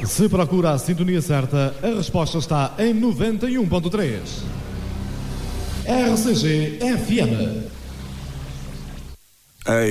Se procura a sintonia certa, a resposta está em 91.3. RCG FM.